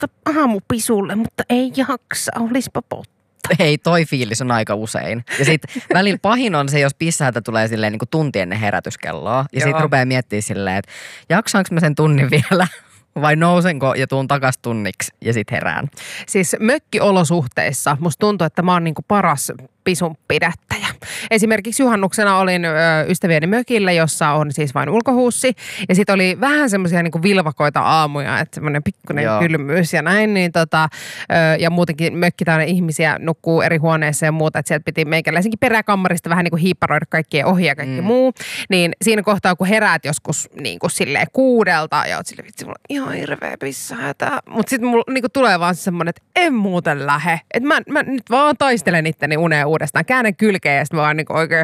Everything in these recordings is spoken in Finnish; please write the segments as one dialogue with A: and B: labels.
A: vasta aamupisulle, mutta ei jaksa, olispa potta.
B: Hei, toi fiilis on aika usein. Ja sit välillä pahin on se, jos pissähätä tulee silleen niin kuin tunti ennen herätyskelloa. Ja sit rupeaa miettimään silleen, että jaksaanko mä sen tunnin vielä vai nousenko ja tuun takas tunniksi ja sit herään.
A: Siis mökkiolosuhteissa musta tuntuu, että mä oon niinku paras pisun pidättäjä. Esimerkiksi juhannuksena olin ystävieni mökillä, jossa on siis vain ulkohuussi. Ja sitten oli vähän semmoisia niinku vilvakoita aamuja, että semmoinen pikkuinen kylmyys ja näin. Niin ja muutenkin mökki täynnä ihmisiä nukkuu eri huoneissa ja muuta. Että sieltä piti meikäläisenkin peräkammarista vähän niinku hiipparoida kaikkien ohi ja kaikki muu. Niin siinä kohtaa, kun heräät joskus niinku silleen 6 ja oot silleen, vitsi, mulla on ihan hirveä pissähätä. Mutta sitten mulla niinku tulee vaan semmoinen, että en muuten lähe. Että mä nyt vaan taistelen itteni uneen uudestaan. Käännän kylkeen ja sitten mä vaan niinku oikein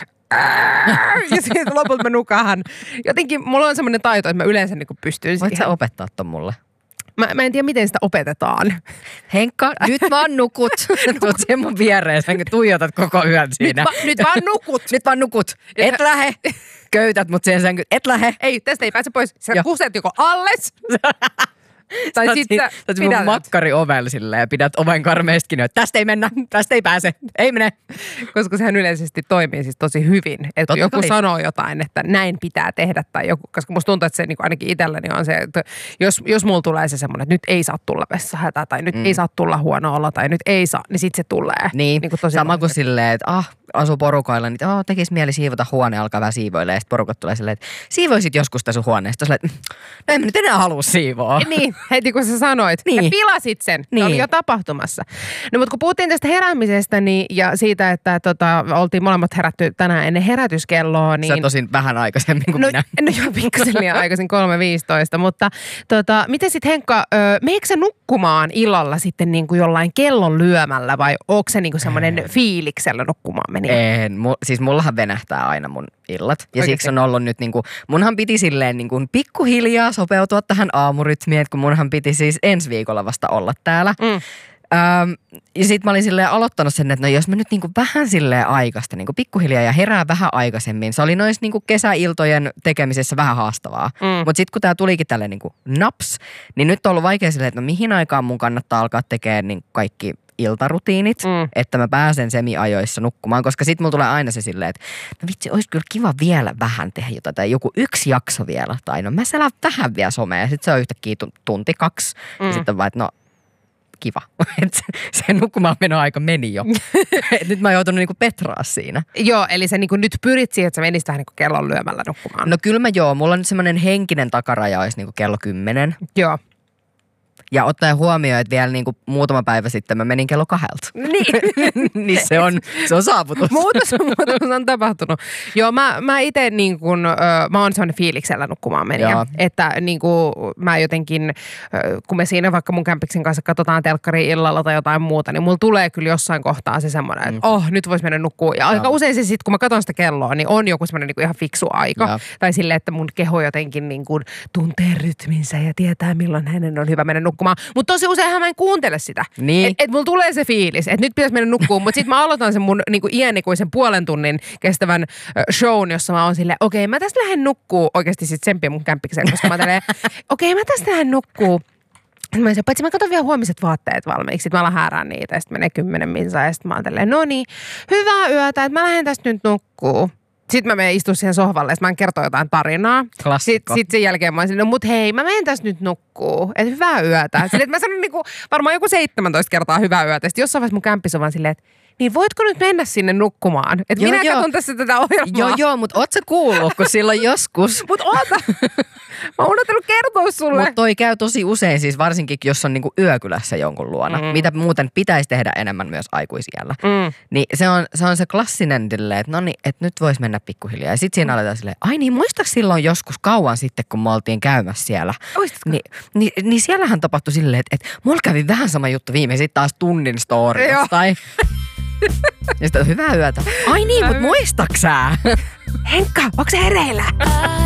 A: ja sitten lopulta mä nukahan. Jotenkin mulla on semmoinen taito, että mä yleensä niinku pystyn siihen.
B: Voit sä opettaa ton mulle?
A: Mä en tiedä, miten sitä opetetaan.
B: Henkka, nyt vaan nukut. Tuot sen mun viereen, sä tuijotat koko yön siinä.
A: Nyt vaan nukut.
B: Nyt vaan nukut. Et lähe. Köytät mut siihen sänkyn. Et lähe.
A: Ei, tästä ei pääse pois. Sä kuset joko alles. Tai sitten sä
B: pidät makkari ovella silleen ja pidät oven karmeesta kiinni, että tästä ei mennä, tästä ei pääse, ei mene.
A: Koska sehän yleisesti toimii siis tosi hyvin. Että joku sanoo jotain, että näin pitää tehdä tai joku, koska musta tuntuu, että se niin ainakin itselläni on se, että jos mulla tulee se semmoinen, että nyt ei saa tulla vessahätä tai nyt ei saa tulla huono olo tai nyt ei saa, niin sit se tulee.
B: Niin tosi sama kuin silleen, että asuu porukoilla, niin tekis mieli siivota huone, alkaa vähän siivoilla ja sitten porukat tulee silleen, että siivoisit joskus tässä huoneesta. Silleen, että no en mä nyt enää halua siivoa.
A: Niin, heti kun sä sanoit, ja pilasit sen, se oli jo tapahtumassa. No mutta kun puhuttiin tästä heräämisestä ja siitä, että oltiin molemmat herätty tänään ennen herätyskelloa, niin...
B: Sä tosin vähän aikaisemmin kuin minä.
A: No joo, pikkasen liian aikaisin 3.15, mutta miten sit Henkka, meikö sä nukkumaan illalla sitten niin kuin jollain kellon lyömällä vai onko se niin kuin semmoinen fiiliksellä nukkumaan meni?
B: En, siis mullahan venähtää aina mun illat. Ja oikein. Siksi on ollut nyt niinku, munhan piti silleen niinku pikkuhiljaa sopeutua tähän aamurytmiin, että kun munhan piti siis ensi viikolla vasta olla täällä. Ja sit mä olin silleen aloittanut sen, että no jos mä nyt niinku vähän silleen aikaista, niinku pikkuhiljaa ja herää vähän aikaisemmin. Se oli noissa niinku kesäiltojen tekemisessä vähän haastavaa. Mutta sit kun tää tulikin tälleen niinku naps, niin nyt on ollut vaikea silleen, että no mihin aikaan mun kannattaa alkaa tekemään niinku kaikki iltarutiinit, että mä pääsen semiajoissa nukkumaan, koska sit mulla tulee aina se silleen, että no vitsi, olisi kyllä kiva vielä vähän tehdä jotain, tai joku 1 jakso vielä, tai no mä selään vähän vielä somea, ja sit se on yhtäkkiä tunti 2, ja sitten vaan, että no kiva, että se nukkumaan menoaika meni jo. Nyt mä oon joutunut niinku petraa siinä.
A: Joo, eli sä niinku nyt pyrit siihen, että sä menisit tähän niinku kellon lyömällä nukkumaan.
B: No kyllä mulla on nyt semmoinen henkinen takaraja olisi niinku kello 10.
A: Joo.
B: Ja ottaen huomioon, että vielä niin kuin muutama päivä sitten mä menin kello 2. Niin se on saavutus.
A: Muutos on tapahtunut. Joo, mä itse niin kuin, mä oon semmoinen fiiliksellä nukkumaan meniä. Että niin kuin mä jotenkin, kun me siinä vaikka mun kämpiksen kanssa katsotaan telkkari illalla tai jotain muuta, niin mulla tulee kyllä jossain kohtaa se semmoinen, että nyt vois mennä nukkumaan. Ja aika usein se sitten, kun mä katson sitä kelloa, niin on joku semmoinen niin kuin ihan fiksu aika. Ja. Tai silleen, että mun keho jotenkin niin kuin tuntee rytminsä ja tietää, milloin hänen on hyvä mennä nukkumaan. Mutta tosi useinhan mä en kuuntele sitä.
B: Niin.
A: Et mulla tulee se fiilis, että nyt pitäisi mennä nukkumaan. Mutta sitten mä aloitan sen mun niinku iänikuisen 0,5 tunnin kestävän shown, jossa mä oon silleen, okei, mä tästä lähden nukkuu. Oikeasti sit tsemppiä mun kämppikseen, koska mä tälleen, okei, mä tästä lähden nukkuu. Paitsi mä katson vielä huomiset vaatteet valmiiksi. Sitten mä alan häärään niitä ja sitten menee 10 minsaa. Ja sitten mä oon tälleen, no niin, hyvää yötä, että mä lähden tästä nyt nukkuu. Sitten mä menen istumaan siihen sohvalle ja mä en kertoa jotain tarinaa.
B: Klassikko.
A: Sitten sen jälkeen mä oon silleen, no mut hei, mä menen tässä nyt nukkuu. Että hyvää yötä. Sitten mä sanon niinku, varmaan joku 17 kertaa hyvää yötä. Sitten jossain vaiheessa mun kämppis on vaan silleen, että niin voitko nyt mennä sinne nukkumaan? Että minä katson tässä tätä ohjelmaa.
B: Joo, mutta oot sä kuullut, kun silloin joskus.
A: Mut oota. Mä oon unohtanut kertoa sulle.
B: Mutta toi käy tosi usein siis varsinkin, jos on niinku yökylässä jonkun luona. Mitä muuten pitäisi tehdä enemmän myös aikuisiällä. Niin se on se klassinen dilleen, että no niin, että nyt vois mennä pikkuhiljaa. Ja sit siinä aletaan silleen, ai niin muistaaks silloin joskus kauan sitten, kun me oltiin käymässä siellä. Niin siellähän tapahtui silleen, että mulla kävi vähän sama juttu viime, sit taas tunnin story jostain. Ja sitten hyvää yötä. Ai niin, mut muistaksä?
A: Henkka, onko se hereillä?